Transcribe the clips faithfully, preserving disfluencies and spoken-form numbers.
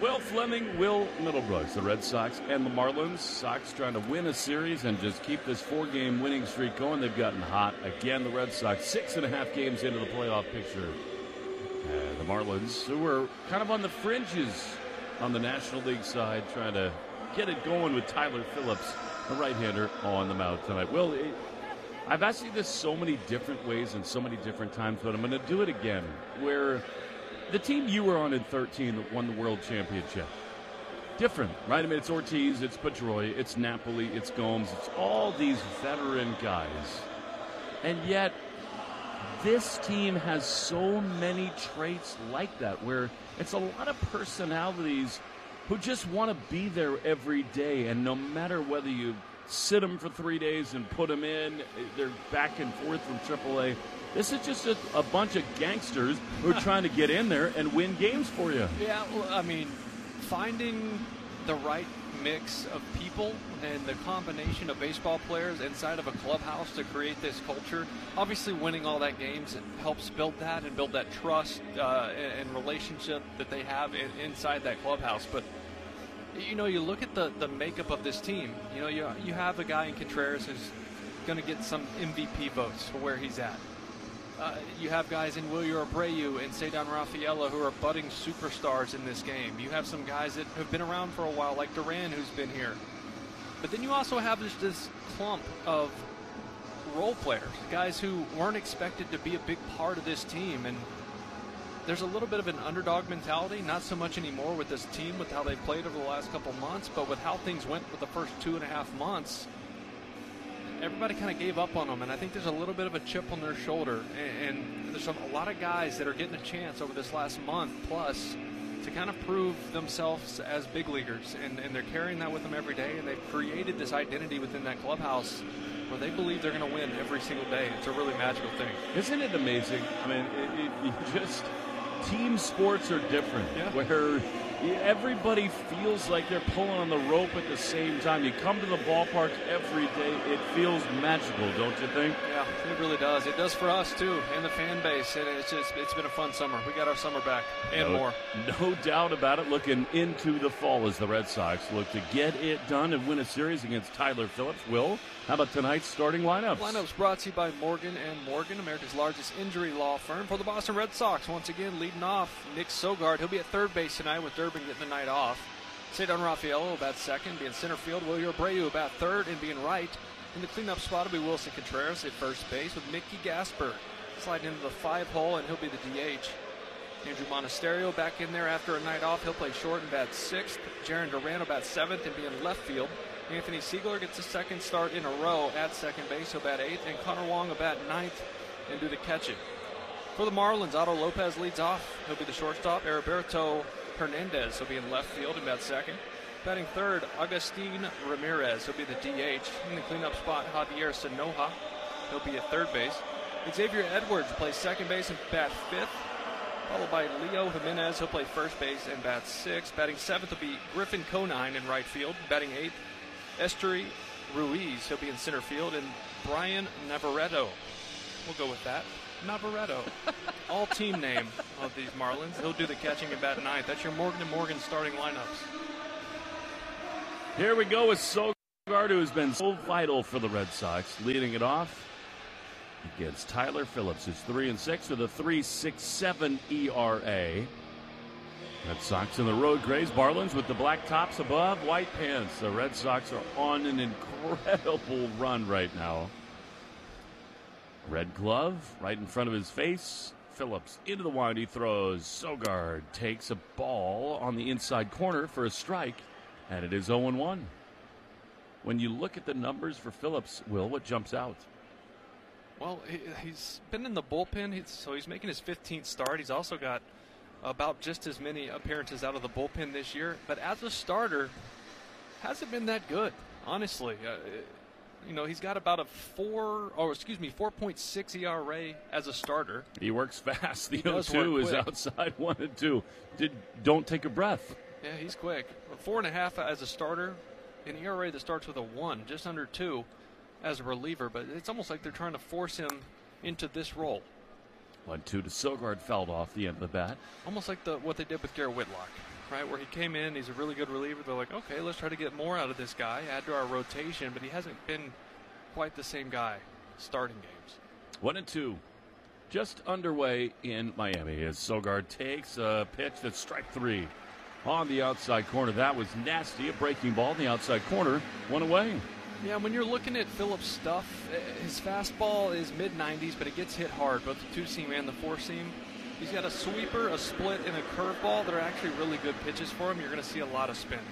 Will Fleming, Will Middlebrooks, the Red Sox and the Marlins. Sox trying to win a series and just keep this four-game winning streak going. They've gotten hot again. The Red Sox, six and a half games into the playoff picture. And the Marlins, who were kind of on the fringes on the National League side, trying to get it going with Tyler Phillips, the right-hander, on the mound tonight. Will, it, I've asked you this so many different ways and so many different times, but I'm going to do it again, where the team you were on in thirteen that won the World Championship, different, right? I mean, it's Ortiz, it's Pedroia, it's Napoli, it's Gomes, it's all these veteran guys. And yet, this team has so many traits like that, where it's a lot of personalities who just want to be there every day, and no matter whether you sit them for three days and put them in, they're back and forth from triple A. This is just a, a bunch of gangsters who are trying to get in there and win games for you. Yeah, well, I mean, finding the right mix of people and the combination of baseball players inside of a clubhouse to create this culture. Obviously, winning all that games helps build that and build that trust uh, and, and relationship that they have in, inside that clubhouse. But you know, you look at the, the makeup of this team. You know, you you have a guy in Contreras who's going to get some M V P votes for where he's at. Uh, you have guys in Wilyer Abreu and Cedar Rafaela who are budding superstars in this game. You have some guys that have been around for a while, like Duran, who's been here. But then you also have this, this clump of role players, guys who weren't expected to be a big part of this team. And there's a little bit of an underdog mentality, not so much anymore with this team, with how they've played over the last couple months, but with how things went with the first two and a half months. Everybody kind of gave up on them, and I think there's a little bit of a chip on their shoulder. And, and there's some, a lot of guys that are getting a chance over this last month plus to kind of prove themselves as big leaguers, and, and they're carrying that with them every day, and they've created this identity within that clubhouse where they believe they're going to win every single day. It's a really magical thing. Isn't it amazing? I mean, it, it, you just team sports are different, yeah. Where everybody feels like they're pulling on the rope at the same time. You come to the ballpark every day, it feels magical, don't you think? Yeah, it really does. It does for us, too, and the fan base. And it's just, it's been a fun summer. We got our summer back and no, more. No doubt about it. Looking into the fall as the Red Sox look to get it done and win a series against Tyler Phillips. Will, how about tonight's starting lineups? Lineups brought to you by Morgan and Morgan, America's largest injury law firm. For the Boston Red Sox, once again, leading off, Nick Sogard. He'll be at third base tonight with Durbin getting the night off. Cedar Rafaela will bat second, be in center field. Wilyer Abreu will bat third and being right. In the cleanup spot will be Wilson Contreras at first base with Mickey Gasper sliding into the five hole, and he'll be the D H. Andrew Monasterio back in there after a night off. He'll play short and bat sixth. Jaron Duran will bat seventh and be in left field. Anthony Siegler gets a second start in a row at second base. He'll bat eighth, and Connor Wong will bat ninth and do the catching. For the Marlins, Otto Lopez leads off. He'll be the shortstop. Heriberto Hernandez will be in left field and bat second. Batting third, Agustin Ramirez. He'll be the D H. In the cleanup spot, Javier Sanoja. He'll be at third base. Xavier Edwards plays second base and bat fifth, followed by Leo Jimenez. He'll play first base and bat sixth. Batting seventh will be Griffin Conine in right field. Batting eighth, Esteury Ruiz. He'll be in center field. And Brian Navarreto. We'll go with that. Navarreto. All team name of these Marlins. He'll do the catching and bat ninth. That's your Morgan and Morgan starting lineups. Here we go with Sogard, who has been so vital for the Red Sox, leading it off against Tyler Phillips, who's three and six with a three point six seven E R A. Red Sox in the road grays. Marlins with the black tops above, white pants. The Red Sox are on an incredible run right now. Red glove right in front of his face. Phillips into the wind. He throws. Sogard takes a ball on the inside corner for a strike, and it is oh and one. When you look at the numbers for Phillips, Will, what jumps out? Well, he, he's been in the bullpen, he's, so he's making his fifteenth start. He's also got about just as many appearances out of the bullpen this year. But as a starter, hasn't been that good, honestly. Uh, You know, he's got about a four, or excuse me, four point six E R A as a starter. He works fast. The he oh two is outside one and two. Did, don't take a breath. Yeah, he's quick. Four and a half as a starter. An E R A that starts with a one, just under two as a reliever. But it's almost like they're trying to force him into this role. One two to Sogard, fouled off the end of the bat. Almost like the what they did with Garrett Whitlock, right, where he came in, he's a really good reliever. They're like, okay, let's try to get more out of this guy, add to our rotation, but he hasn't been quite the same guy starting games. One and two. Just underway in Miami as Sogard takes a pitch that's strike three on the outside corner. That was nasty. A breaking ball in the outside corner. One away. Yeah, when you're looking at Phillips' stuff, his fastball is mid nineties, but it gets hit hard, both the two-seam and the four-seam. He's got a sweeper, a split, and a curveball that are actually really good pitches for him. You're going to see a lot of spin.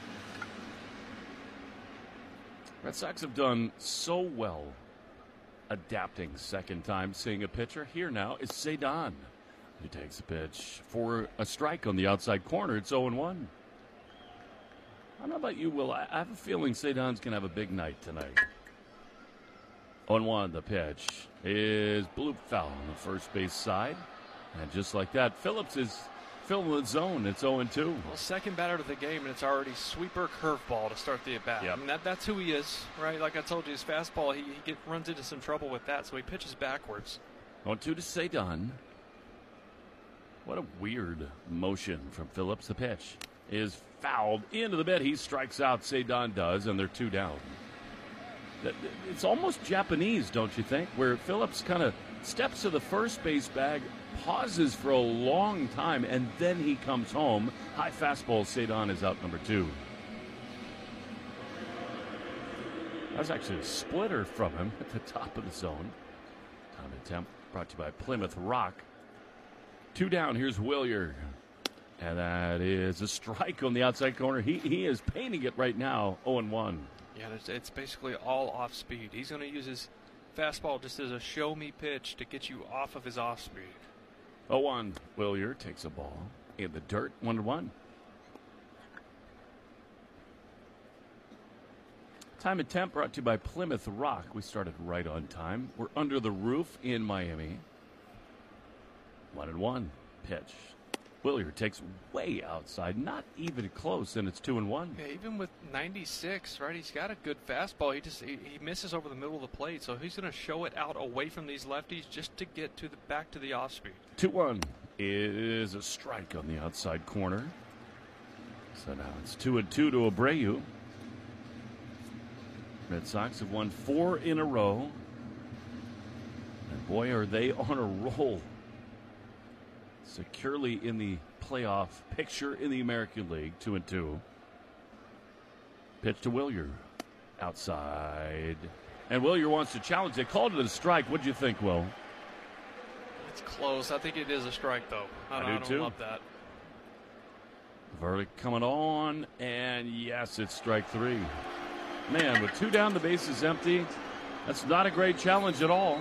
Red Sox have done so well adapting second time seeing a pitcher. Here now is Cedon. He takes a pitch for a strike on the outside corner. It's oh and one. I don't know about you, Will. I have a feeling Cedon's going to have a big night tonight. oh and one, the pitch is bloop foul on the first base side. And just like that, Phillips is filling the zone. It's oh and two. Well, second batter of the game, and it's already sweeper curveball to start the at-bat. Yep. I mean, that, that's who he is, right? Like I told you, his fastball, he, he get, runs into some trouble with that, so he pitches backwards. oh and two to Cedon. What a weird motion from Phillips. The pitch is fouled into the bed. He strikes out, Cedon does, and they're two down. It's almost Japanese, don't you think, where Phillips kind of steps to the first base bag, pauses for a long time, and then he comes home. High fastball, Cedon is out number two. That was actually a splitter from him at the top of the zone. Time attempt brought to you by Plymouth Rock. Two down, here's Willier. And that is a strike on the outside corner. He he is painting it right now, oh and one. Yeah, it's, it's basically all off speed. He's going to use his fastball just as a show-me pitch to get you off of his off-speed. oh one, Willier takes a ball in the dirt, one to one. Time and temp brought to you by Plymouth Rock. We started right on time. We're under the roof in Miami. One and one, pitch. Willier takes way outside, not even close, and it's two and one. Yeah, even with ninety-six, right? He's got a good fastball. He just he, he misses over the middle of the plate, so he's going to show it out away from these lefties just to get to the back to the off speed. two one is a strike on the outside corner. So now it's two and two to Abreu. Red Sox have won four in a row, and boy, are they on a roll. Securely in the playoff picture in the American League, two and two. Pitch to Willier, outside, and Willier wants to challenge. They called it a strike. What do you think, Will? It's close. I think it is a strike, though. I, I don't, do I don't too. love that. Verdict coming on, and yes, it's strike three. Man, with two down, the base is empty. That's not a great challenge at all.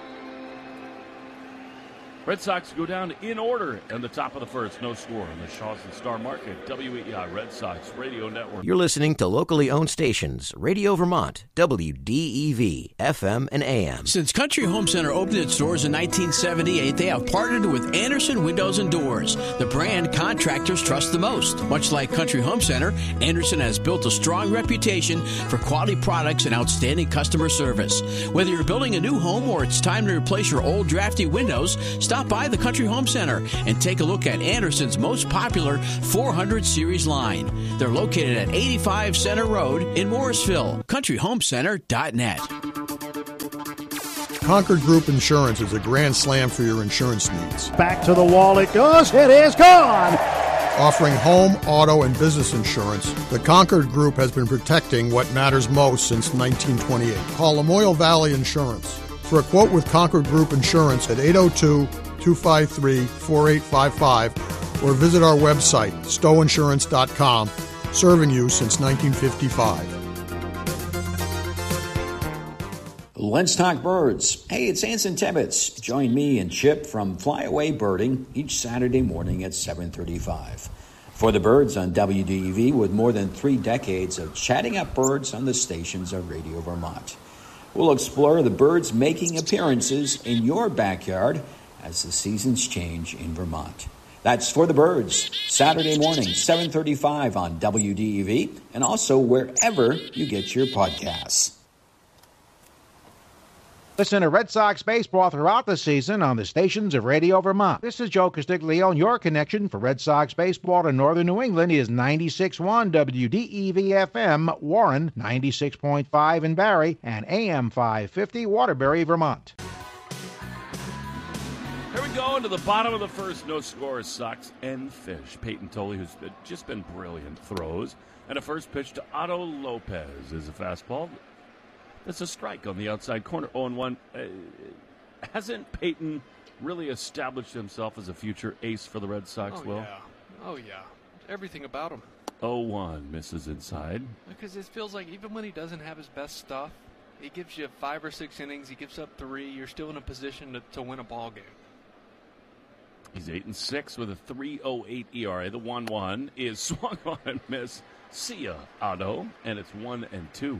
Red Sox go down in order in the top of the first. No score in the Shaws and Star Market. W E I Red Sox Radio Network. You're listening to locally owned stations, Radio Vermont, W D E V, F M and A M. Since Country Home Center opened its doors in nineteen seventy-eight, they have partnered with Anderson Windows and Doors, the brand contractors trust the most. Much like Country Home Center, Anderson has built a strong reputation for quality products and outstanding customer service. Whether you're building a new home or it's time to replace your old drafty windows, stop by the Country Home Center and take a look at Anderson's most popular four hundred series line. They're located at eighty-five Center Road in Morrisville. country home center dot net. Concord Group Insurance is a grand slam for your insurance needs. Back to the wall it goes. It is gone. Offering home, auto, and business insurance, the Concord Group has been protecting what matters most since nineteen twenty-eight. Call Lamoille Valley Insurance for a quote with Concord Group Insurance at eight oh two, two five three, four eight five five or visit our website, stowe insurance dot com, serving you since nineteen fifty-five. Let's talk birds. Hey, it's Anson Tebbets. Join me and Chip from Flyaway Birding each Saturday morning at seven thirty-five. For the birds on W D E V, with more than three decades of chatting up birds on the stations of Radio Vermont. We'll explore the birds making appearances in your backyard as the seasons change in Vermont. That's For the Birds, Saturday morning, seven thirty-five on W D E V, and also wherever you get your podcasts. Listen to Red Sox baseball throughout the season on the stations of Radio Vermont. This is Joe Castiglione, and your connection for Red Sox baseball to northern New England is ninety-six point one W D E V F M Warren, ninety-six point five in Barrie, and A M five fifty Waterbury, Vermont. Here we go into the bottom of the first. No scores, Sox and Fish. Peyton Tolley, who's been, just been brilliant, throws. And a first pitch to Otto Lopez is a fastball. It's a strike on the outside corner. oh and one. Uh, hasn't Peyton really established himself as a future ace for the Red Sox, oh, Will? Yeah. Oh, yeah. Everything about him. oh one misses inside. Because it feels like even when he doesn't have his best stuff, he gives you five or six innings, he gives up three, you're still in a position to, to win a ball game. He's eight and six with a three oh eight E R A. The one one is swung on and missed. See ya, Otto. And it's one and two.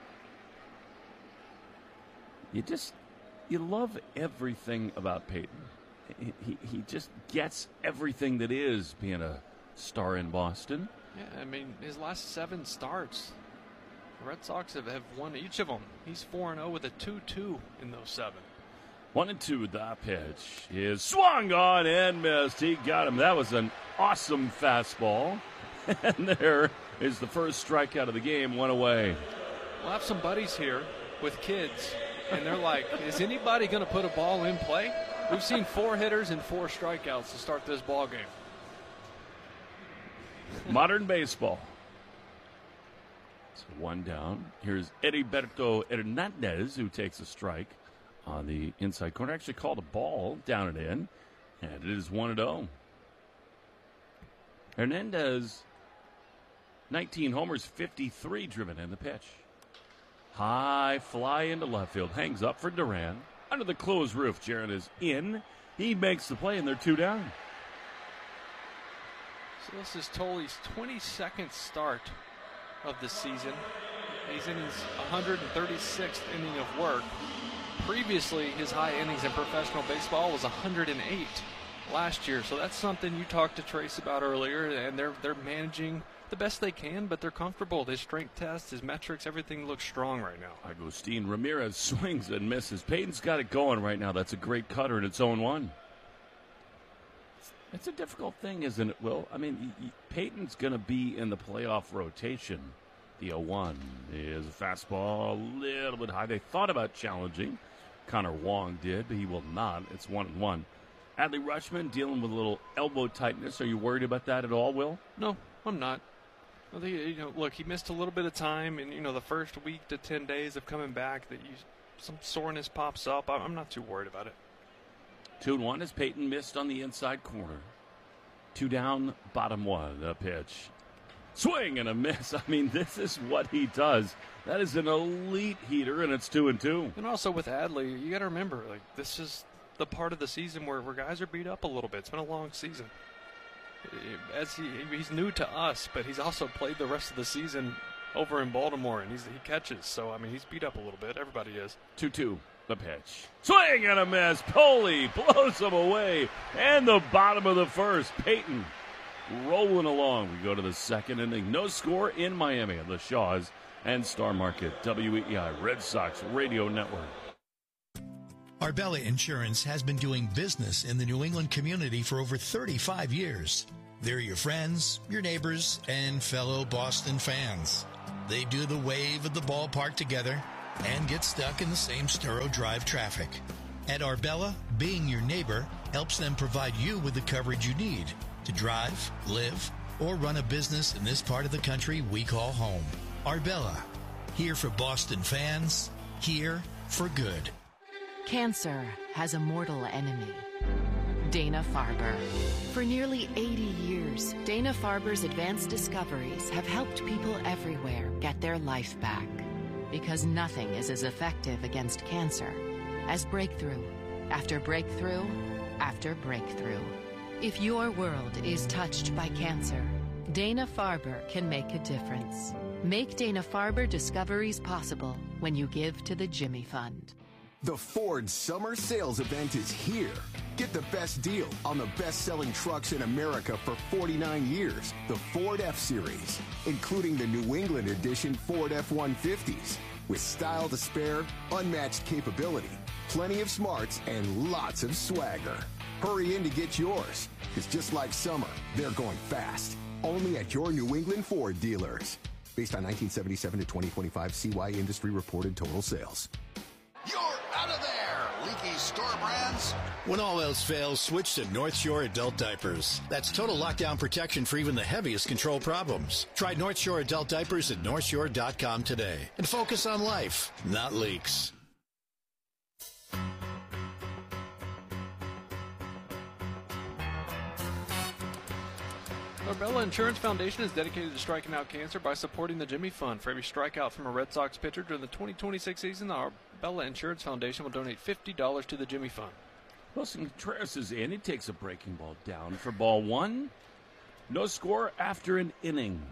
You just, you love everything about Peyton. He, he, he just gets everything that is being a star in Boston. Yeah, I mean, his last seven starts, the Red Sox have, have won each of them. He's four and oh with a two two in those seven. One and two, the pitch is swung on and missed. He got him. That was an awesome fastball. And there is the first strikeout of the game, one away. We'll have some buddies here with kids, and they're like, is anybody going to put a ball in play? We've seen four hitters and four strikeouts to start this ball game. Modern baseball. So one down. Here's Heriberto Hernandez, who takes a strike on the inside corner. Actually called a ball down and in, and it is one and oh. Hernandez, nineteen homers, fifty-three driven in the pitch. High fly into left field. Hangs up for Duran. Under the closed roof, Jaron is in. He makes the play, and they're two down. So this is Tolley's twenty-second start of the season. He's in his one hundred thirty-sixth inning of work. Previously, his high innings in professional baseball was one hundred eight last year. So that's something you talked to Trace about earlier, and they're they're managing the best they can, but they're comfortable. His strength test, his metrics, everything looks strong right now. Agustin Ramirez swings and misses. Peyton's got it going right now. That's a great cutter, and it's oh one. It's a difficult thing, isn't it, Will? I mean, Peyton's going to be in the playoff rotation. The oh one is a fastball a little bit high. They thought about challenging. Connor Wong did, but he will not. It's one and one. Adley Rutschman dealing with a little elbow tightness. Are you worried about that at all, Will? No, I'm not. I think, you know, look, he missed a little bit of time, and you know, the first week to ten days of coming back, that you some soreness pops up. I'm not too worried about it. Two and one as Peyton missed on the inside corner. Two down, bottom one. The pitch. Swing and a miss. I mean, this is what he does. That is an elite heater, and it's two and two. And also with Adley, you got to remember, like, this is the part of the season where, where guys are beat up a little bit. It's been a long season. As he he's new to us, but he's also played the rest of the season over in Baltimore, and he's, he catches. So I mean, he's beat up a little bit. Everybody is. Two two. The pitch. Swing and a miss. Tolley blows him away. And the bottom of the first. Peyton rolling along. We go to the second inning. No score in Miami at the Shaws and Star Market. W E E I Red Sox Radio Network. Arbella Insurance has been doing business in the New England community for over thirty-five years. They're your friends, your neighbors, and fellow Boston fans. They do the wave at the ballpark together and get stuck in the same Sturo Drive traffic. At Arbella, being your neighbor helps them provide you with the coverage you need to drive, live, or run a business in this part of the country we call home. Arbella, here for Boston fans, here for good. Cancer has a mortal enemy, Dana-Farber. For nearly eighty years, Dana-Farber's advanced discoveries have helped people everywhere get their life back. Because nothing is as effective against cancer as breakthrough after breakthrough after breakthrough. If your world is touched by cancer, Dana-Farber can make a difference. Make Dana-Farber discoveries possible when you give to the Jimmy Fund. The Ford Summer Sales Event is here. Get the best deal on the best-selling trucks in America for forty-nine years, the Ford F-Series, including the New England edition Ford F one fifties. With style to spare, unmatched capability, plenty of smarts, and lots of swagger. Hurry in to get yours, because just like summer, they're going fast. Only at your New England Ford dealers. Based on nineteen seventy-seven to twenty twenty-five C Y industry reported total sales. You're out of there, leaky store brands. When all else fails, switch to North Shore Adult Diapers. That's total lockdown protection for even the heaviest control problems. Try North Shore Adult Diapers at north shore dot com today and focus on life, not leaks. Arbella Insurance Foundation is dedicated to striking out cancer by supporting the Jimmy Fund. For every strikeout from a Red Sox pitcher during the twenty twenty-six season, the Arbella Insurance Foundation will donate fifty dollars to the Jimmy Fund. Wilson Contreras is in. He takes a breaking ball down for ball one. No score after an inning.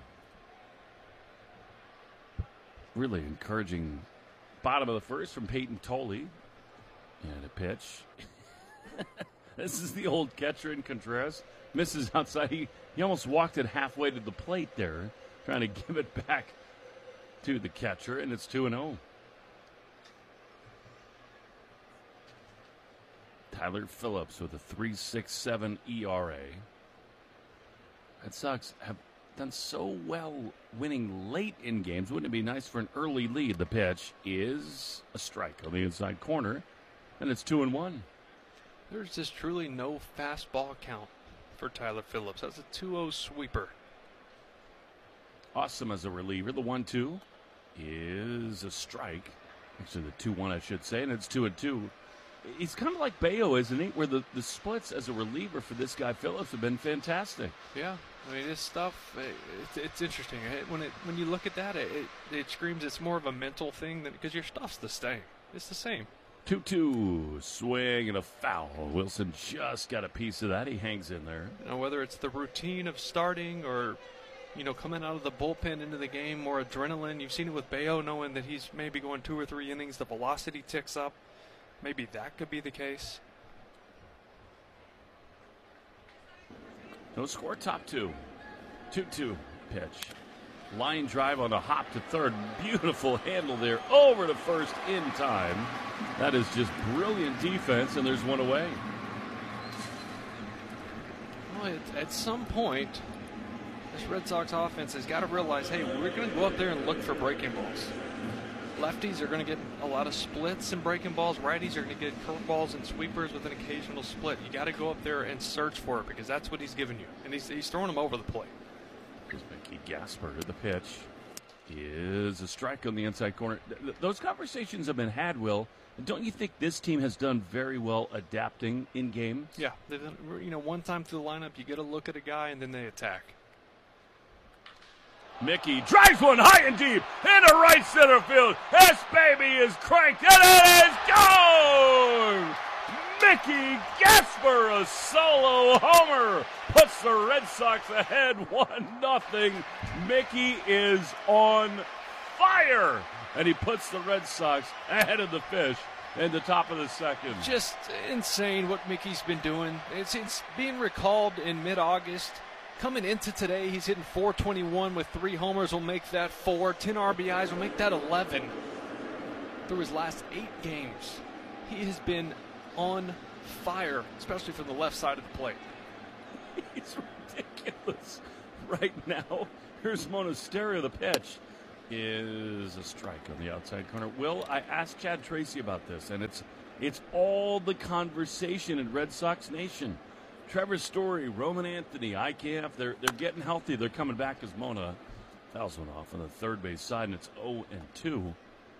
Really encouraging bottom of the first from Peyton Tolle. And a pitch. This is the old catcher in Contreras. Misses outside. He, he almost walked it halfway to the plate there, trying to give it back to the catcher, and it's two and oh. Tyler Phillips with a three point six seven E R A. Red Sox have done so well winning late in games. Wouldn't it be nice for an early lead? The pitch is a strike on the inside corner, and it's two and one. There's just truly no fastball count for Tyler Phillips. That's a two oh sweeper. Awesome as a reliever. The one two is a strike. Actually, the two one, I should say, and it's two and two. He's kind of like Bayo, isn't he? Where the, the splits as a reliever for this guy Phillips have been fantastic. Yeah, I mean, this stuff, it, it's, it's interesting. It, when it when you look at that, it, it, it screams it's more of a mental thing than because your stuff's the same. It's the same. two two, swing and a foul. Wilson just got a piece of that. He hangs in there. You know, whether it's the routine of starting or, you know, coming out of the bullpen into the game, more adrenaline. You've seen it with Bayo, knowing that he's maybe going two or three innings. The velocity ticks up. Maybe that could be the case. No score, top two. two two pitch. Line drive on a hop to third. Beautiful handle there. Over to first in time. That is just brilliant defense, and there's one away. Well, at, at some point, this Red Sox offense has got to realize, hey, we're going to go up there and look for breaking balls. Lefties are going to get a lot of splits and breaking balls. Righties are going to get curveballs and sweepers with an occasional split. You got to go up there and search for it because that's what he's giving you. And he's, he's throwing them over the plate. Here's Mickey Gasper. The pitch is a strike on the inside corner. Th- those conversations have been had, Will. Don't you think this team has done very well adapting in games? Yeah. They've done, you know, one time through the lineup, you get a look at a guy and then they attack. Mickey drives one high and deep into right center field. This baby is cranked, and it is gone! Mickey Gasper, a solo homer, puts the Red Sox ahead one nothing. Mickey is on fire, and he puts the Red Sox ahead of the Fish in the top of the second. Just insane what Mickey's been doing. It's, it's being recalled in mid-August. Coming into today, he's hitting four twenty-one with three homers. Will make that four. ten R B Is will make that eleven. Through his last eight games, he has been on fire, especially from the left side of the plate. He's ridiculous right now. Here's Monasterio. The pitch is a strike on the outside corner. Will, I asked Chad Tracy about this, and it's it's all the conversation in Red Sox Nation. Trevor Story, Roman Anthony, I K F, they're they're getting healthy. They're coming back as Mona fouls one off on the third base side, and it's oh and two.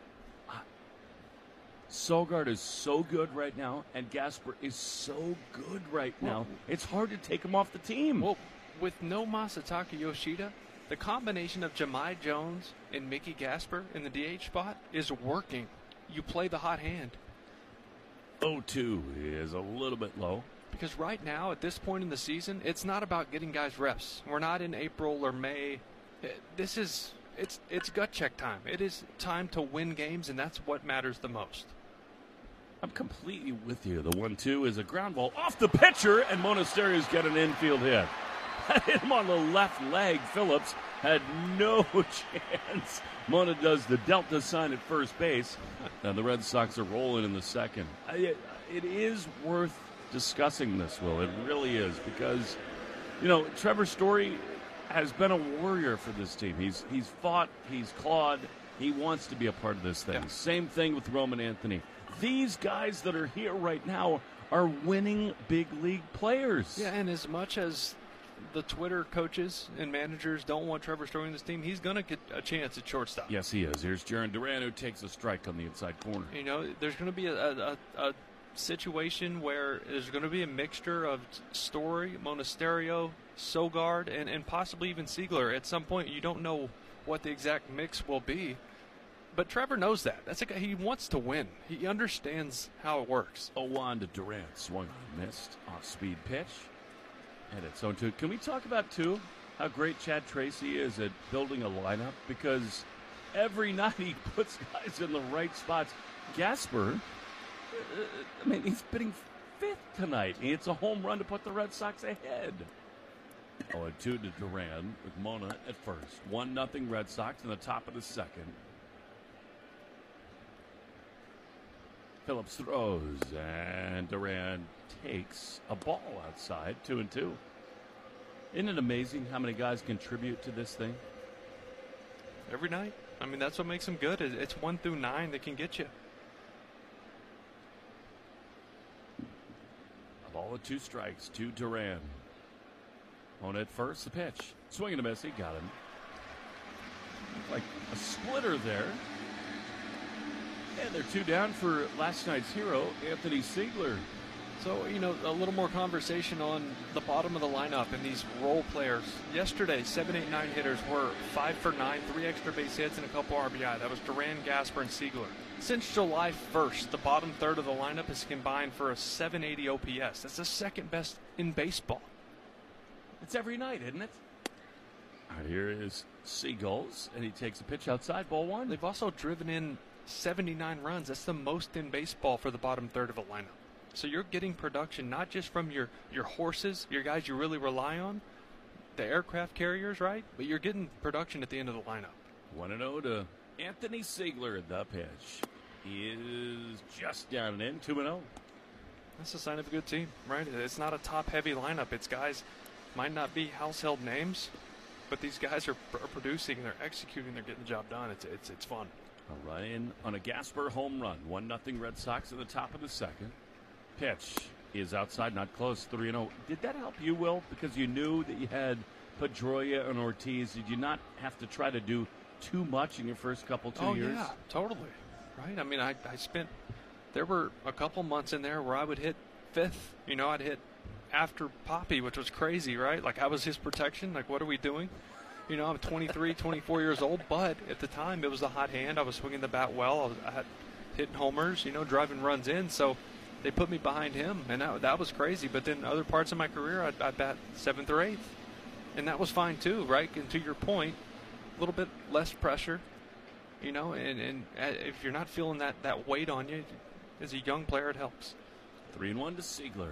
Sogard is so good right now, and Gasper is so good right now. Well, it's hard to take him off the team. Well, with no Masataka Yoshida, the combination of Jahmai Jones and Mickey Gasper in the D H spot is working. You play the hot hand. oh two is a little bit low. Because right now, at this point in the season, it's not about getting guys reps. We're not in April or May. This is, it's it's gut check time. It is time to win games, and that's what matters the most. I'm completely with you. The one two is a ground ball off the pitcher, and Monasterio's got an infield hit. That hit him on the left leg. Phillips had no chance. Mona does the Delta sign at first base, and the Red Sox are rolling in the second. It, it is worth discussing this, Will. It really is, because, you know, Trevor Story has been a warrior for this team. He's he's fought, he's clawed, he wants to be a part of this thing. Yeah. Same thing with Roman Anthony. These guys that are here right now are winning big league players. Yeah, and as much as the Twitter coaches and managers don't want Trevor Story in this team, he's going to get a chance at shortstop. Yes, he is. Here's Jarren Duran, who takes a strike on the inside corner. You know, there's going to be a, a, a situation where there's going to be a mixture of Story, Monasterio, Sogard, and, and possibly even Siegler. At some point, you don't know what the exact mix will be. But Trevor knows that. That's a guy, he wants to win. He understands how it works. oh one to Durant. Swung, missed, off-speed pitch. And it's oh two. Can we talk about, too, how great Chad Tracy is at building a lineup? Because every night he puts guys in the right spots. Gasper, uh, I mean, he's hitting fifth tonight. It's a home run to put the Red Sox ahead. oh two to Duran with Mona at first. one nothing Red Sox in the top of the second. Phillips throws, and Duran takes a ball outside, two and two. Isn't it amazing how many guys contribute to this thing? Every night. I mean, that's what makes them good. It's one through nine that can get you. A ball with two strikes, to Duran. On at first, the pitch. Swing and a miss, he got him. Like a splitter there. And they're two down for last night's hero, Anthony Siegler. So, you know, a little more conversation on the bottom of the lineup and these role players. Yesterday, seven, eight, nine hitters were five for nine, three extra base hits, and a couple R B I. That was Duran, Gasper, and Siegler. Since July first, the bottom third of the lineup has combined for a seven eighty O P S. That's the second best in baseball. It's every night, isn't it? All right, here is Seagulls, and he takes a pitch outside, ball one. They've also driven in seventy-nine runs. That's the most in baseball for the bottom third of a lineup. So you're getting production not just from your, your horses, your guys you really rely on, the aircraft carriers, right? But you're getting production at the end of the lineup. one and oh to Anthony Siegler at the pitch. He is just down and in, two and oh. That's a sign of a good team, right? It's not a top-heavy lineup. It's guys, might not be household names, but these guys are, are producing, they're executing, they're getting the job done. It's it's it's fun. A run in on a Gasper home run. one nothing Red Sox at the top of the second. Pitch is outside, not close, three and oh. Did that help you, Will? Because you knew that you had Pedroia and Ortiz. Did you not have to try to do too much in your first couple, two oh, years? Oh, yeah, totally. Right? I mean, I, I spent, there were a couple months in there where I would hit fifth. You know, I'd hit after Poppy, which was crazy, right? Like, I was his protection. Like, what are we doing? You know, I'm twenty-three, twenty-four years old, but at the time, it was a hot hand. I was swinging the bat well. I was I had hitting homers, you know, driving runs in. So they put me behind him, and that, that was crazy. But then other parts of my career, I'd, I'd bat seventh or eighth. And that was fine, too, right? And to your point, a little bit less pressure, you know, and, and if you're not feeling that, that weight on you, as a young player, it helps. Three and one to Siegler.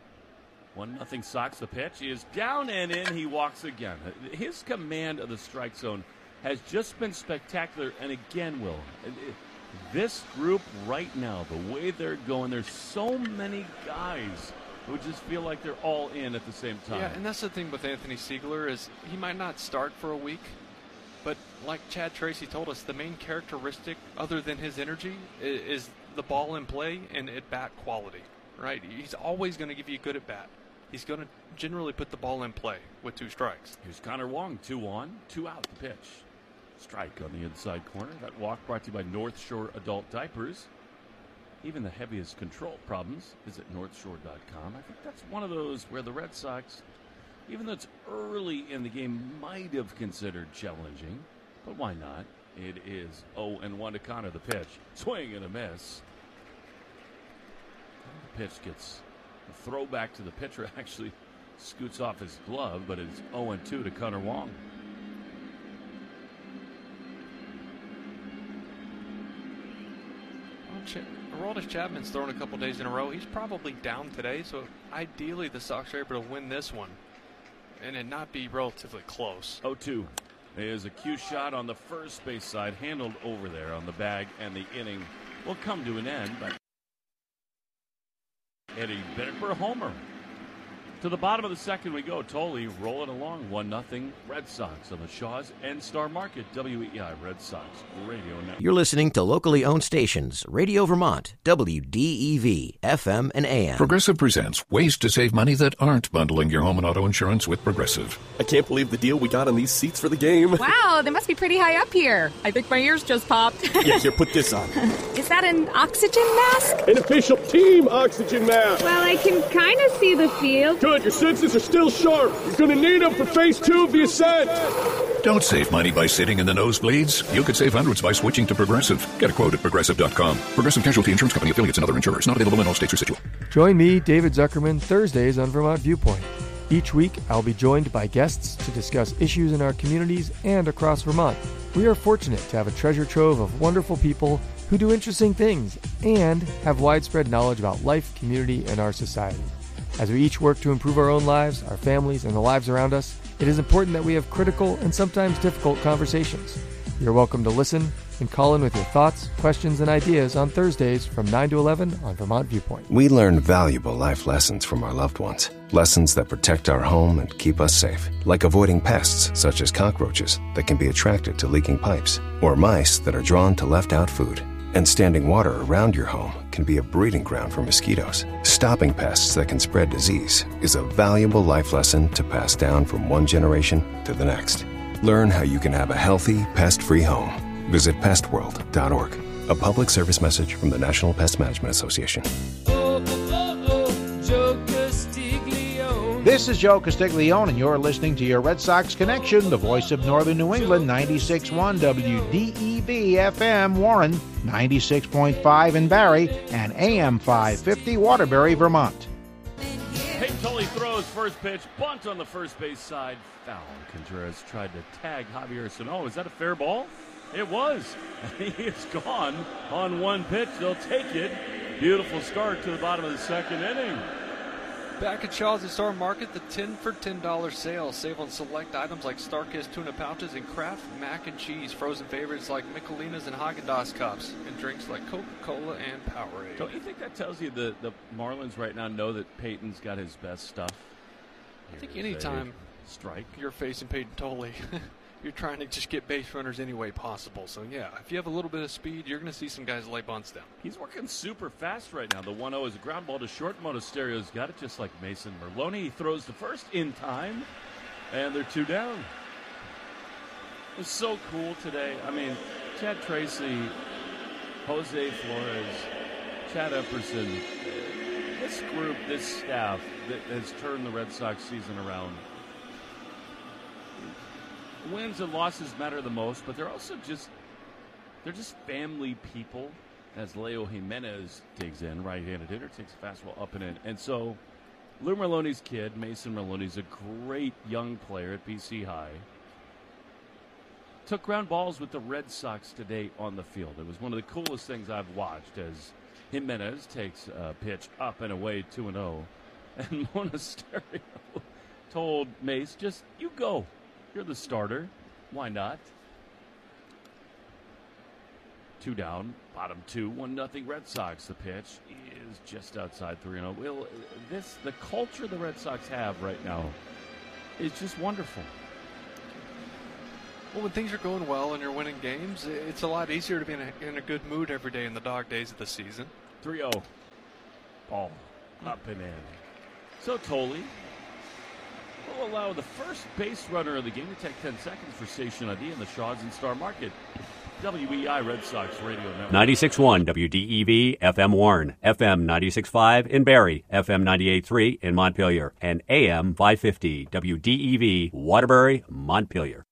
One nothing Sox the pitch. He is down and in. He walks again. His command of the strike zone has just been spectacular. And again, Will, this group right now, the way they're going, there's so many guys who just feel like they're all in at the same time. Yeah, and that's the thing with Anthony Siegler is he might not start for a week, but like Chad Tracy told us, the main characteristic other than his energy is, is the ball in play and at bat quality, right? He's always going to give you good at bat. He's going to generally put the ball in play with two strikes. Here's Connor Wong, two on, two out the pitch. Strike on the inside corner. That walk brought to you by North Shore Adult Diapers. Even the heaviest control problems is at north shore dot com. I think that's one of those where the Red Sox, even though it's early in the game, might have considered challenging. But why not? It is oh and one to Connor, the pitch. Swing and a miss. The pitch gets a throwback to the pitcher. Actually scoots off his glove, but it's oh and two to Connor Wong. Aroldis Chapman's thrown a couple days in a row. He's probably down today, so ideally the Sox are able to win this one. and it not be relatively close. oh two. There's a cue shot on the first base side, handled over there on the bag, and the inning will come to an end. But Eddie Bennett for a homer. To the bottom of the second we go. Tolley rolling along, one nothing Red Sox on the Shaws and Star Market, W E I Red Sox Radio Network. You're listening to locally owned stations, Radio Vermont, W D E V, F M and A M. Progressive presents ways to save money that aren't bundling your home and auto insurance with Progressive. I can't believe the deal we got on these seats for the game. Wow, they must be pretty high up here. I think my ears just popped. Yeah, here, put this on. Is that an oxygen mask? An official team oxygen mask. Well, I can kind of see the field. Good, your senses are still sharp. You're going to need them for phase two of the ascent. Don't save money by sitting in the nosebleeds. You could save hundreds by switching to Progressive. Get a quote at Progressive dot com. Progressive Casualty Insurance Company, affiliates, and other insurers. Not available in all states or situations. Join me, David Zuckerman, Thursdays on Vermont Viewpoint. Each week, I'll be joined by guests to discuss issues in our communities and across Vermont. We are fortunate to have a treasure trove of wonderful people who do interesting things and have widespread knowledge about life, community, and our society. As we each work to improve our own lives, our families, and the lives around us, it is important that we have critical and sometimes difficult conversations. You're welcome to listen and call in with your thoughts, questions, and ideas on Thursdays from nine to eleven on Vermont Viewpoint. We learn valuable life lessons from our loved ones. Lessons that protect our home and keep us safe. Like avoiding pests such as cockroaches that can be attracted to leaking pipes, or mice that are drawn to left-out food. And standing water around your home can be a breeding ground for mosquitoes. Stopping pests that can spread disease is a valuable life lesson to pass down from one generation to the next. Learn how you can have a healthy, pest-free home. Visit pest world dot org. A public service message from the National Pest Management Association. Oh, oh, oh, Joe Castiglione. This is Joe Castiglione, and you're listening to your Red Sox Connection, the voice of Northern New England, ninety-six point one W D E V F M Warren, ninety-six point five in Barrie, and A M five fifty Waterbury, Vermont. Peyton Tolley throws first pitch, bunt on the first base side, foul. Contreras tried to tag Javier Sano. Is that a fair ball? It was. He is gone on one pitch. They'll take it. Beautiful start to the bottom of the second inning. Back at Shaw's at Star Market, the ten for ten dollars sale. Save on select items like Starkist tuna pouches and Kraft mac and cheese. Frozen favorites like Michelinas and Haagen-Dazs cups. And drinks like Coca-Cola and Powerade. Don't you think that tells you the, the Marlins right now know that Peyton's got his best stuff? I think anytime strike you're facing Peyton Tolley, you're trying to just get base runners any way possible. So, yeah, if you have a little bit of speed, you're going to see some guys lay bunts down. He's working super fast right now. The one oh is a ground ball to short. Monasterio's got it just like Mason Merloni. He throws the first in time, and they're two down. It was so cool today. I mean, Chad Tracy, Jose Flores, Chad Epperson, this group, this staff that has turned the Red Sox season around. Wins and losses matter the most, but they're also just they're just family people. As Leo Jimenez digs in, right-handed hitter, takes a fastball up and in. And so Lou Merloni's kid, Mason Merloni's a great young player at B C High. Took ground balls with the Red Sox today on the field. It was one of the coolest things I've watched as Jimenez takes a pitch up and away two and oh. And Monasterio told Mace, just you go. You're the starter. Why not? Two down, bottom two, one nothing Red Sox. The pitch is just outside three and oh. Well, this the culture the Red Sox have right now is just wonderful. Well, when things are going well and you're winning games, it's a lot easier to be in a, in a good mood every day in the dog days of the season. three oh. Ball up and in. So Tolley will allow the first base runner of the game to take ten seconds for Station I D in the Shaws and Star Market. W E I Red Sox Radio Network. ninety-six point one W D E V F M Warren, F M ninety-six point five in Barrie, F M ninety-eight point three in Montpelier, and A M five fifty W D E V Waterbury, Montpelier.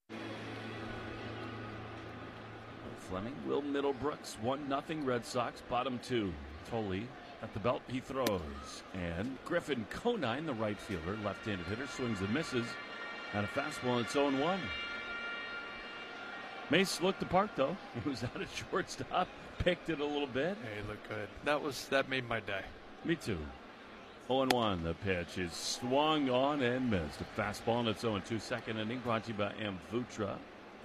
Fleming, Will Middlebrooks, one nothing Red Sox, bottom two. Tolley at the belt, he throws. And Griffin Conine, the right fielder, left-handed hitter, swings and misses. And a fastball, and it's oh one. Mace looked the part, though. He was out at shortstop, picked it a little bit. Hey, looked good. That was that made my day. Me too. oh and one. The pitch is swung on and missed. A fastball in its oh and two second inning, brought to you by Amvutra.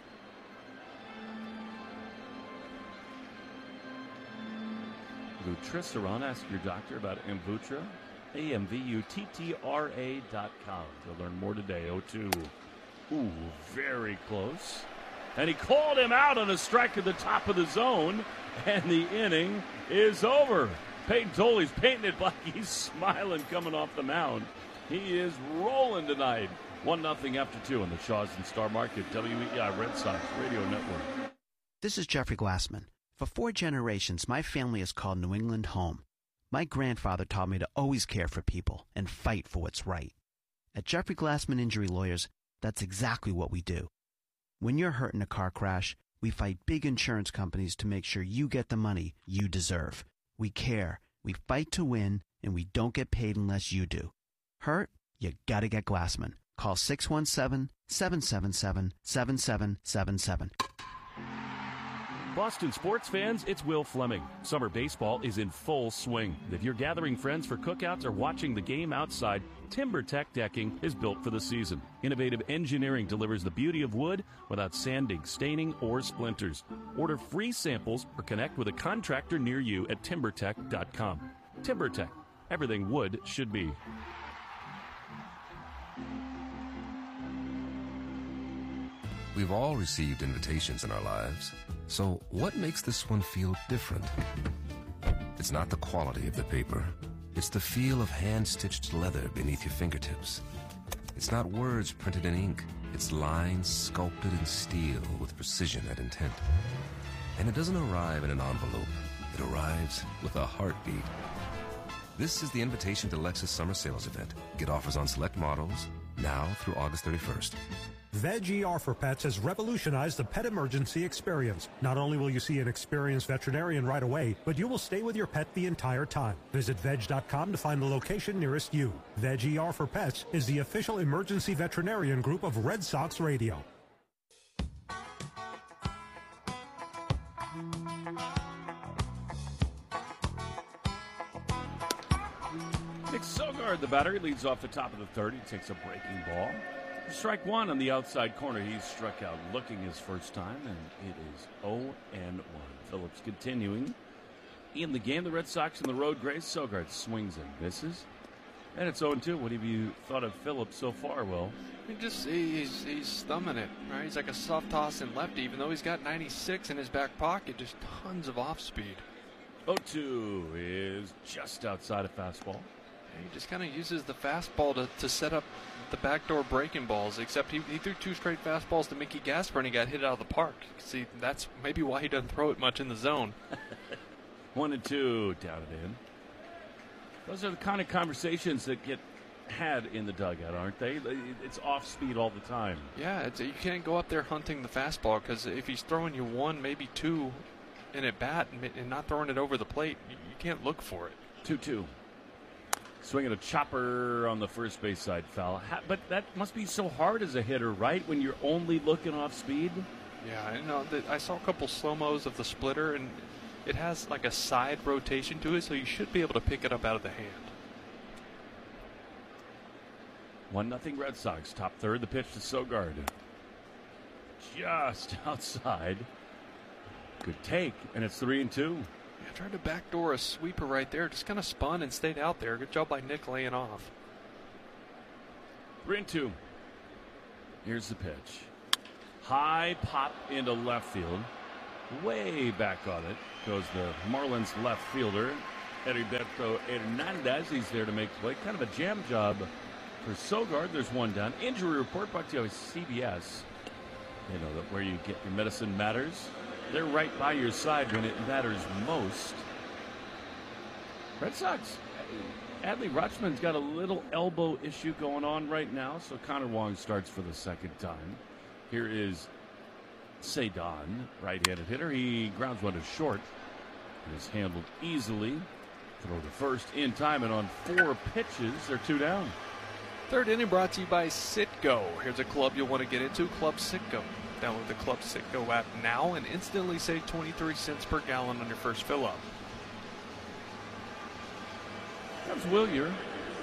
Vutriceron, ask your doctor about Amvutra. A M V U T T R A dot com. You'll learn more today. oh two. Ooh, very close. And he called him out on a strike at the top of the zone, and the inning is over. Peyton Toley's painting it like he's smiling coming off the mound. He is rolling tonight. one nothing after two on the Shaws and Star Market W E I Red Sox Radio Network. This is Jeffrey Glassman. For four generations, my family has called New England home. My grandfather taught me to always care for people and fight for what's right. At Jeffrey Glassman Injury Lawyers, that's exactly what we do. When you're hurt in a car crash, we fight big insurance companies to make sure you get the money you deserve. We care, we fight to win, and we don't get paid unless you do. Hurt? You gotta get Glassman. Call six one seven, seven seven seven, seven seven seven seven. Boston sports fans, it's Will Fleming. Summer baseball is in full swing. If you're gathering friends for cookouts or watching the game outside, TimberTech Decking is built for the season. Innovative engineering delivers the beauty of wood without sanding, staining, or splinters. Order free samples or connect with a contractor near you at timber tech dot com. TimberTech, everything wood should be. We've all received invitations in our lives. So what makes this one feel different? It's not the quality of the paper. It's the feel of hand-stitched leather beneath your fingertips. It's not words printed in ink. It's lines sculpted in steel with precision and intent. And it doesn't arrive in an envelope. It arrives with a heartbeat. This is the Invitation to Lexus Summer Sales Event. Get offers on select models now through August thirty-first. Veg E R for Pets has revolutionized the pet emergency experience. Not only will you see an experienced veterinarian right away, but you will stay with your pet the entire time. Visit veg dot com to find the location nearest you. Veg E R for Pets is the official emergency veterinarian group of Red Sox Radio. Nick Sogard, the batter, leads off the top of the third. He takes a breaking ball. Strike one on the outside corner. He's struck out looking his first time, and it is oh and one. Phillips continuing in the game. The Red Sox in the road. Grace Sogard swings and misses, and it's oh and two. What have you thought of Phillips so far, Will? He just he's he's thumbing it, right? He's like a soft toss and lefty, even though he's got ninety-six in his back pocket. Just tons of off speed. oh two is just outside of fastball. He just kind of uses the fastball to, to set up the backdoor breaking balls, except he, he threw two straight fastballs to Mickey Gasper and he got hit out of the park. See, that's maybe why he doesn't throw it much in the zone. One and two, down it in. Those are the kind of conversations that get had in the dugout, aren't they? It's off speed all the time. Yeah, it's, you can't go up there hunting the fastball, because if he's throwing you one, maybe two in at bat and, and not throwing it over the plate, you, you can't look for it. two two. Swinging a chopper on the first base side foul. But that must be so hard as a hitter, right? When you're only looking off speed? Yeah, I know. I saw a couple slow-mos of the splitter, and it has like a side rotation to it, so you should be able to pick it up out of the hand. one nothing Red Sox. Top third, the pitch to Sogard. Just outside. Good take, and it's three and two. Yeah, tried to backdoor a sweeper right there. Just kind of spun and stayed out there. Good job by Nick laying off. Three and two. Here's the pitch. High pop into left field. Way back on it goes the Marlins left fielder, Heriberto Hernandez. He's there to make play. Kind of a jam job for Sogard. There's one down. Injury report brought to you by C B S. You know, that where you get your medicine matters. They're right by your side when it matters most. Red Sox. Adley Rutschman's got a little elbow issue going on right now, so Connor Wong starts for the second time. Here is Cedon, right-handed hitter. He grounds one to short. It is handled easily. Throw to first in time, and on four pitches, they're two down. Third inning brought to you by Citgo. Here's a club you'll want to get into, Club Citgo. Download the Club Citgo app now and instantly save twenty-three cents per gallon on your first fill-up. Comes Willier.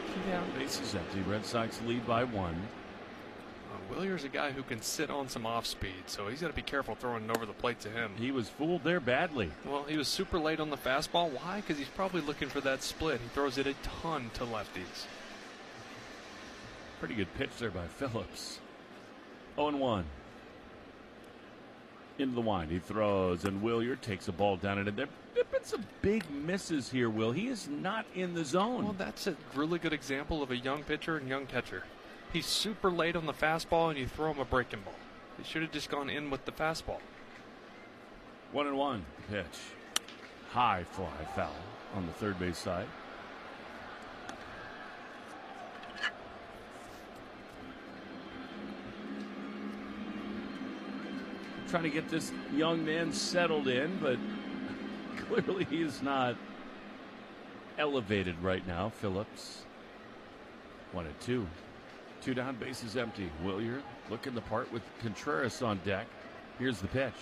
Yeah. Bases empty. Red Sox lead by one. Uh, Willier's a guy who can sit on some off speed, so he's got to be careful throwing it over the plate to him. He was fooled there badly. Well, he was super late on the fastball. Why? Because he's probably looking for that split. He throws it a ton to lefties. Pretty good pitch there by Phillips. oh and one. Into the wind. He throws, and Willier takes a ball down. And there have been some big misses here, Will. He is not in the zone. Well, that's a really good example of a young pitcher and young catcher. He's super late on the fastball, and you throw him a breaking ball. He should have just gone in with the fastball. One and one. Pitch. High fly foul on the third base side. Trying to get this young man settled in, but clearly he's not elevated right now. Phillips. One and two. Two down, bases empty. Willier looking the part with Contreras on deck. Here's the pitch.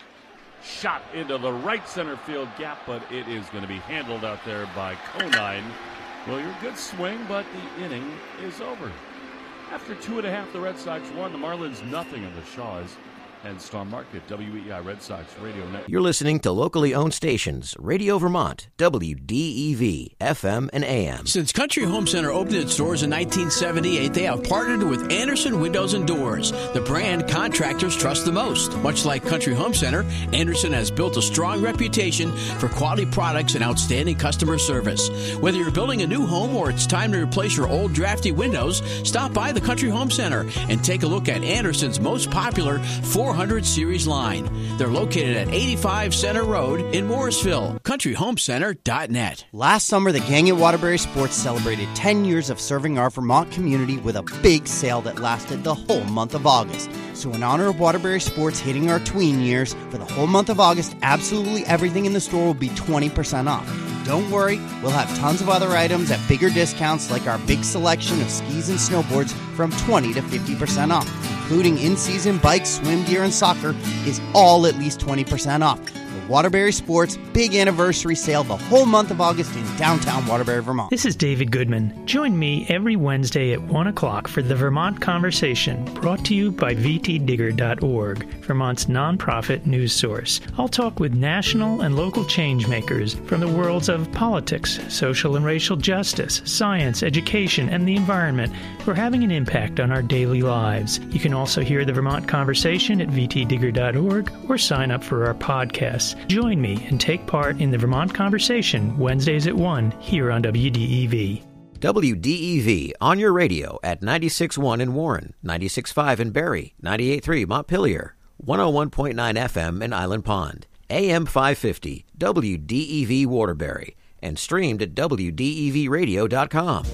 Shot into the right center field gap, but it is going to be handled out there by Conine. Willier, good swing, but the inning is over. After two and a half, the Red Sox won. The Marlins nothing on the Shaws and Star Market. W E I Red Sox Radio Network. You're listening to locally owned stations, Radio Vermont, W D E V, F M and A M. Since Country Home Center opened its doors in nineteen seventy-eight, they have partnered with Anderson Windows and Doors, the brand contractors trust the most. Much like Country Home Center, Anderson has built a strong reputation for quality products and outstanding customer service. Whether you're building a new home or it's time to replace your old drafty windows, stop by the Country Home Center and take a look at Anderson's most popular four hundred series line. They're located at eighty-five Center Road in Morrisville. country home center dot net. Last summer, the gang at Waterbury Sports celebrated ten years of serving our Vermont community with a big sale that lasted the whole month of August. So in honor of Waterbury Sports hitting our tween years, for the whole month of August, absolutely everything in the store will be twenty percent off. Don't worry, we'll have tons of other items at bigger discounts like our big selection of skis and snowboards from twenty to fifty percent off, including in-season bikes, swim gear, and soccer is all at least twenty percent off. The Waterbury Sports Big Anniversary Sale the whole month of August in downtown Waterbury, Vermont. This is David Goodman. Join me every Wednesday at one o'clock for the Vermont Conversation, brought to you by V T Digger dot org, Vermont's nonprofit news source. I'll talk with national and local change makers from the worlds of politics, social and racial justice, science, education, and the environment who are having an impact on our daily lives. You can also hear the Vermont Conversation at V T Digger dot org or sign up for our podcasts. Join me and take part in the Vermont Conversation Wednesdays at one here on W D E V. W D E V on your radio at ninety-six point one in Warren, ninety-six point five in Barrie, ninety-eight point three Montpelier, one oh one point nine F M in Island Pond, A M five fifty, W D E V Waterbury, and streamed at W D E V radio dot com.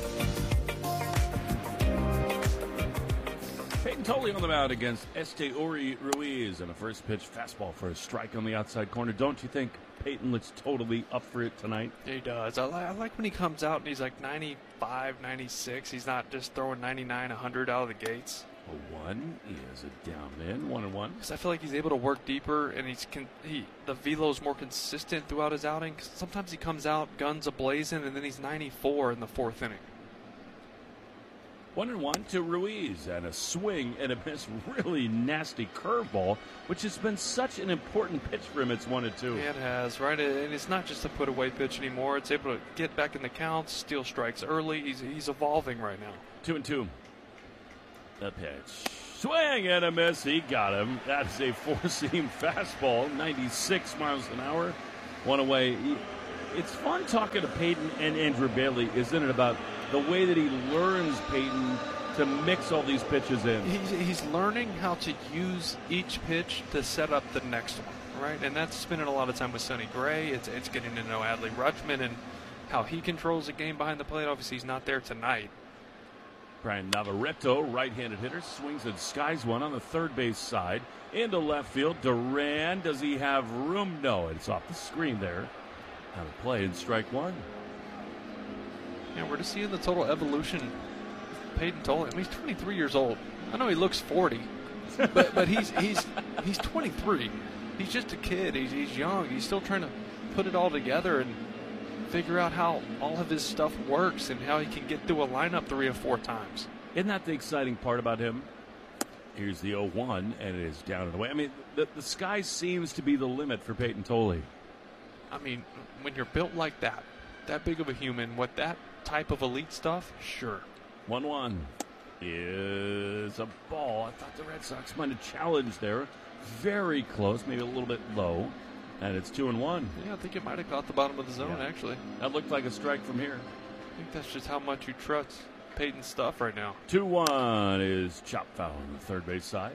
Totally on the mound against Esteori Ruiz, and a first pitch fastball for a strike on the outside corner. Don't you think Peyton looks totally up for it tonight? He does. I, li- I like when he comes out and he's like ninety-five, ninety-six. He's not just throwing ninety-nine, one hundred out of the gates. A one is a down in, one and one. Because I feel like he's able to work deeper, and he's con- he the velo's more consistent throughout his outing. Cause sometimes he comes out guns a-blazing, and then he's ninety-four in the fourth inning. One and one to Ruiz, and a swing and a miss, really nasty curveball, which has been such an important pitch for him. It's one and two. Yeah, it has, right? And it's not just a put-away pitch anymore. It's able to get back in the counts, steal strikes early. He's he's evolving right now. Two and two. The pitch. Swing and a miss. He got him. That's a four-seam fastball, ninety-six miles an hour. One away. It's fun talking to Peyton and Andrew Bailey, isn't it, about the way that he learns, Peyton, to mix all these pitches in. He's, he's learning how to use each pitch to set up the next one, right? And that's spending a lot of time with Sonny Gray. It's, it's getting to know Adley Rutschman and how he controls the game behind the plate. Obviously, he's not there tonight. Brian Navarreto, right-handed hitter, swings and skies one on the third base side. Into left field, Duran, does he have room? No, it's off the screen there. Out of play and strike one. Yeah, we're just seeing the total evolution of Peyton Tolan. I mean, he's twenty-three years old. I know he looks forty, but but he's he's he's twenty-three. He's just a kid. He's he's young. He's still trying to put it all together. And figure out how all of his stuff works and how he can get through a lineup three or four times. Isn't that the exciting part about him? Here's the oh one, and it is down and away. I mean, the, the sky seems to be the limit for Peyton Tolley. I mean, when you're built like that, that big of a human, with that type of elite stuff, sure. one one is a ball. I thought the Red Sox might have challenged there. Very close, maybe a little bit low. And it's two and one. Yeah, I think it might have caught the bottom of the zone, yeah. actually. That looked like a strike from here. I think that's just how much you trust Peyton's stuff right now. two one is chop foul on the third base side.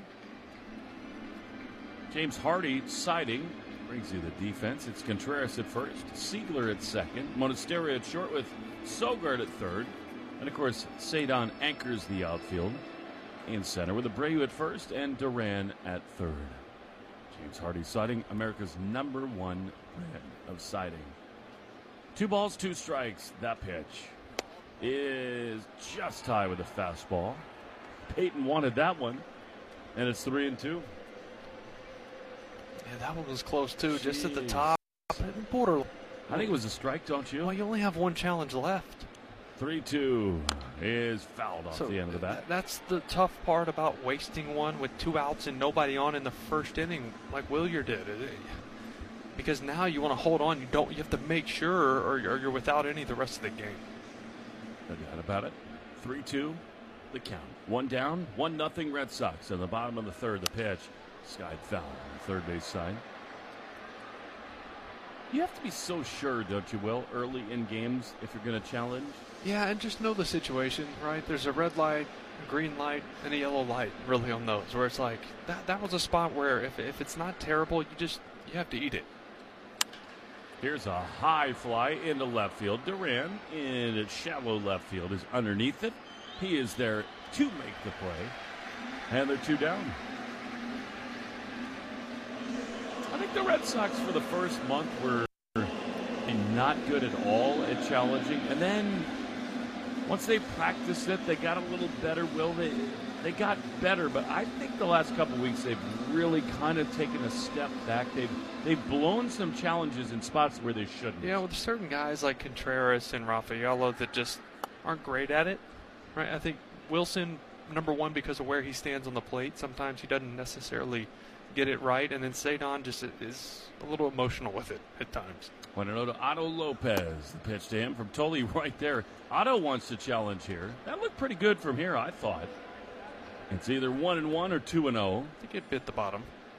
James Hardy siding. Brings you the defense. It's Contreras at first, Siegler at second, Monasterio at short with Sogard at third. And, of course, Cedon anchors the outfield in center with Abreu at first and Duran at third. James Hardy siding, America's number one brand of siding. Two balls, two strikes. That pitch is just high with a fastball. Peyton wanted that one, and it's three and two. Yeah, that one was close, too, Jeez. just at the top. Border. I think it was a strike, don't you? Well, you only have one challenge left. three two is fouled off so the end of the bat. That's the tough part about wasting one with two outs and nobody on in the first inning like Willier did. Because now you want to hold on. You don't. You have to make sure or you're without any the rest of the game. No doubt about it. three two, the count. One down, one nothing Red Sox. On the bottom of the third, the pitch. Skied foul on the third base side. You have to be so sure, don't you, Will, early in games if you're going to challenge? Yeah, and just know the situation, right? There's a red light, a green light, and a yellow light, really, on those, where it's like, that that was a spot where if, if it's not terrible, you just, you have to eat it. Here's a high fly into left field. Duran in at shallow left field is underneath it. He is there to make the play. And they're two down. I think the Red Sox for the first month were not good at all at challenging. And then once they practiced it, they got a little better. Will they? They got better, but I think the last couple of weeks they've really kind of taken a step back. They've they've blown some challenges in spots where they shouldn't. Yeah, with certain guys like Contreras and Raffaello that just aren't great at it, right? I think Wilson, number one, because of where he stands on the plate. Sometimes he doesn't necessarily get it right, and then Cedon just is a little emotional with it at times. Want to know to Otto Lopez. The pitch to him from Tolley right there. Otto wants to challenge here. That looked pretty good from here, I thought. It's either one and one or two and zero. I think it bit the bottom.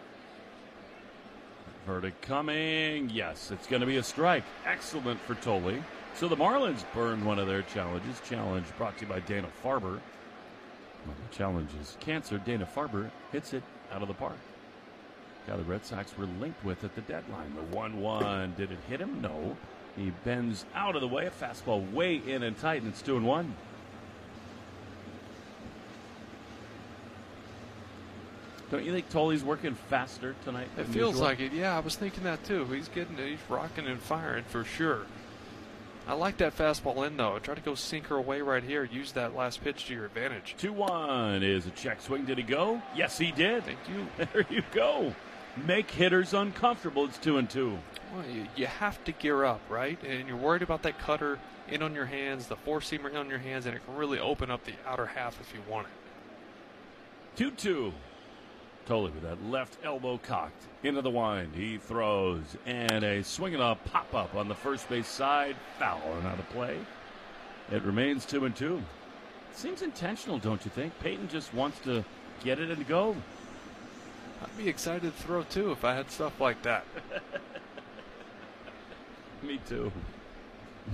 Verdict coming. Yes, it's going to be a strike. Excellent for Tolley. So the Marlins burned one of their challenges. Challenge brought to you by Dana Farber. When the challenge is cancer, Dana Farber hits it out of the park. Guy the Red Sox were linked with at the deadline. The one one. Did it hit him? No. He bends out of the way. A fastball way in and tight, and it's two and one. Don't you think Tolley's working faster tonight? It feels usual? like it. Yeah, I was thinking that too. He's getting it. He's rocking and firing for sure. I like that fastball in, though. Try to go sinker away right here. Use that last pitch to your advantage. two one is a check swing. Did he go? Yes, he did. Thank you. There you go. Make hitters uncomfortable. It's two and two. Well, you, you have to gear up, right? And you're worried about that cutter in on your hands, the four-seamer in on your hands, and it can really open up the outer half if you want it. two two. Tolley with that left elbow cocked into the wind. He throws, and a swing and a pop-up on the first base side. Foul and out of play. It remains two and two. Seems intentional, don't you think? Peyton just wants to get it and go. I'd be excited to throw, too, if I had stuff like that. Me too.